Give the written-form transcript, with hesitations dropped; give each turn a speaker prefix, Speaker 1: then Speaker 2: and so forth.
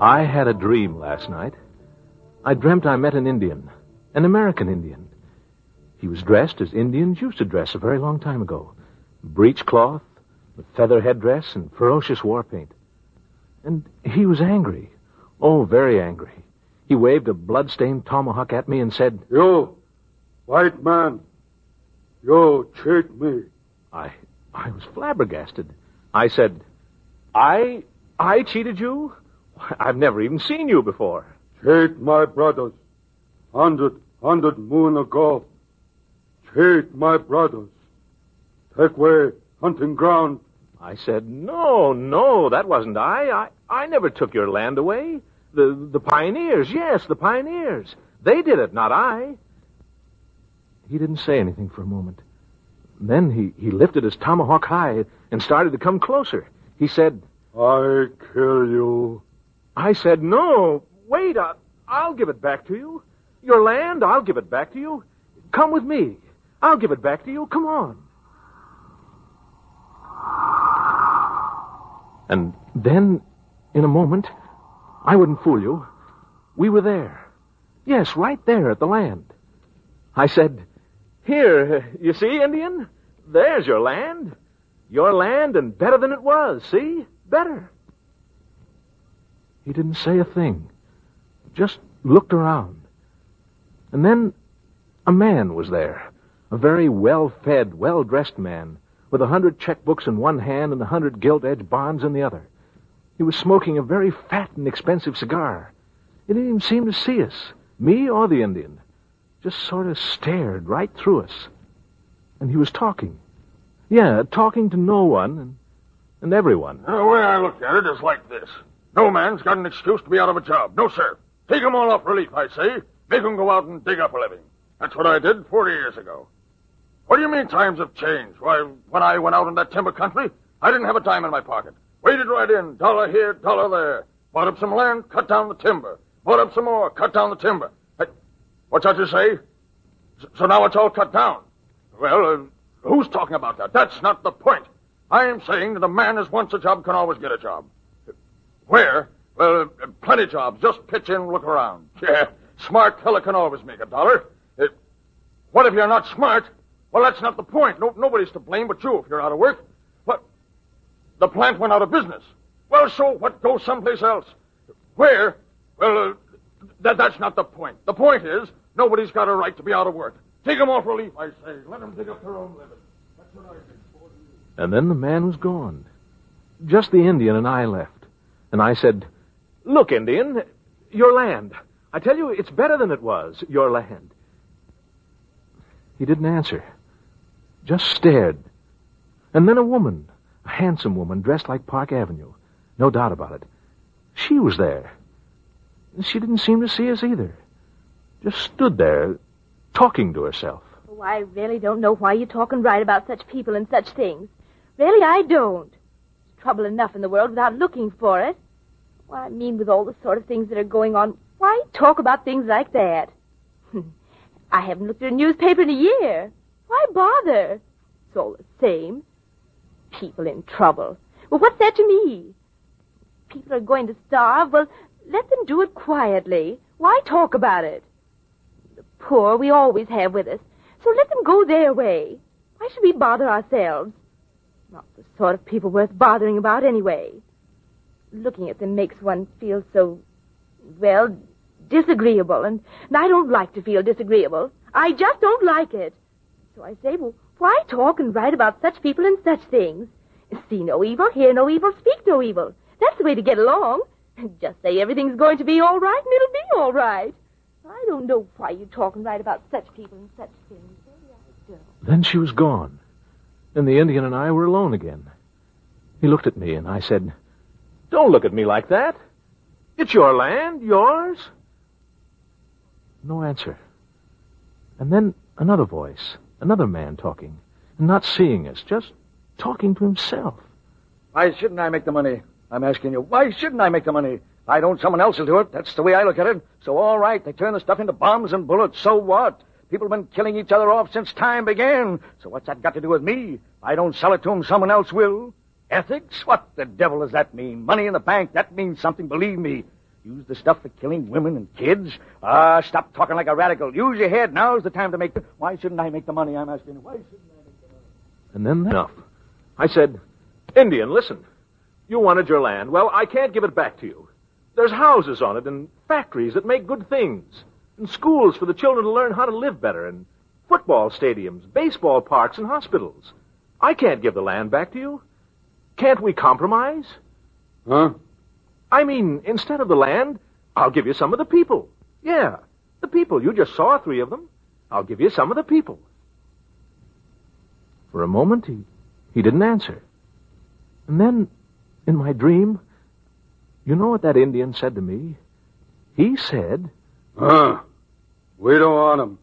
Speaker 1: I had a dream last night. I dreamt I met an Indian, an American Indian. He was dressed as Indians used to dress a very long time ago. Breechcloth, with feather headdress, and ferocious war paint. And he was angry. Oh, very angry. He waved a blood-stained tomahawk at me and said,
Speaker 2: "You, white man, you cheat me."
Speaker 1: I was flabbergasted. I said, I cheated you? I've never even seen you before.
Speaker 2: Cheat my brothers. Hundred moon ago. Cheat my brothers. Take away hunting ground.
Speaker 1: I said, no, that wasn't I. I never took your land away. The pioneers, yes, the pioneers. They did it, not I. He didn't say anything for a moment. Then he lifted his tomahawk high and started to come closer. He said,
Speaker 2: "I kill you."
Speaker 1: I said, "No, wait, I'll give it back to you. Your land, I'll give it back to you. Come with me. I'll give it back to you. Come on." And then, in a moment, I wouldn't fool you, we were there. Yes, right there at the land. I said, "Here, you see, Indian? There's your land. Your land and better than it was, see? Better." He didn't say a thing, just looked around. And then a man was there, a very well-fed, well-dressed man, with 100 checkbooks in one hand and 100 gilt-edged bonds in the other. He was smoking a very fat and expensive cigar. He didn't even seem to see us, me or the Indian. Just sort of stared right through us. And he was talking. Yeah, talking to no one and everyone.
Speaker 3: The way I look at it is like this. No man's got an excuse to be out of a job. No, sir. Take 'em all off relief, I say. Make 'em go out and dig up a living. That's what I did 40 years ago. What do you mean times have changed? Why, when I went out in that timber country, I didn't have a dime in my pocket. Waded right in, dollar here, dollar there. Bought up some land, cut down the timber. Bought up some more, cut down the timber. What's that you say? So now it's all cut down. Well, who's talking about that? That's not the point. I am saying that a man who wants a job can always get a job. Where? Well, plenty of jobs. Just pitch in and look around. Yeah, smart fella can always make a dollar. What if you're not smart? Well, that's not the point. Nobody's to blame but you if you're out of work. What? The plant went out of business. Well, so what? Go someplace else. Where? Well, that's not the point. The point is, nobody's got a right to be out of work. Take 'em off relief, I say. Let 'em dig up their own living. That's what I think.
Speaker 1: And then the man was gone. Just the Indian and I left. And I said, "Look, Indian, your land. I tell you, it's better than it was, your land." He didn't answer. Just stared. And then a woman, a handsome woman, dressed like Park Avenue. No doubt about it. She was there. She didn't seem to see us either. Just stood there, talking to herself.
Speaker 4: Oh, I really don't know why you're talking right about such people and such things. Really, I don't. There's trouble enough in the world without looking for it. Well, I mean, with all the sort of things that are going on, why talk about things like that? I haven't looked at a newspaper in a year. Why bother? It's all the same. People in trouble. Well, what's that to me? People are going to starve. Well, let them do it quietly. Why talk about it? The poor we always have with us. So let them go their way. Why should we bother ourselves? Not the sort of people worth bothering about anyway. Looking at them makes one feel so, well, disagreeable. And I don't like to feel disagreeable. I just don't like it. So I say, well, why talk and write about such people and such things? See no evil, hear no evil, speak no evil. That's the way to get along. Just say everything's going to be all right, and it'll be all right. I don't know why you talk and write about such people and such things. I don't.
Speaker 1: Then she was gone, and the Indian and I were alone again. He looked at me, and I said, "Don't look at me like that. It's your land, yours." No answer. And then another voice, another man talking, and not seeing us, just talking to himself.
Speaker 5: "Why shouldn't I make the money? I'm asking you, why shouldn't I make the money? I don't, someone else will do it. That's the way I look at it. So all right, they turn the stuff into bombs and bullets. So what? People have been killing each other off since time began. So what's that got to do with me? I don't sell it to them, someone else will. Ethics? What the devil does that mean? Money in the bank, that means something, believe me. Use the stuff for killing women and kids? Stop talking like a radical. Use your head. Now's the time to make the... Why shouldn't I make the money? I'm asking you. Why shouldn't I make the money?
Speaker 1: And then enough. I said, Indian, listen. You wanted your land. Well, I can't give it back to you. There's houses on it and factories that make good things. And schools for the children to learn how to live better. And football stadiums, baseball parks, and hospitals. I can't give the land back to you. Can't we compromise?
Speaker 2: Huh?
Speaker 1: I mean, instead of the land, I'll give you some of the people. Yeah, the people. You just saw 3 of them. I'll give you some of the people. For a moment, he didn't answer. And then, in my dream, you know what that Indian said to me? He said...
Speaker 2: We don't want 'em.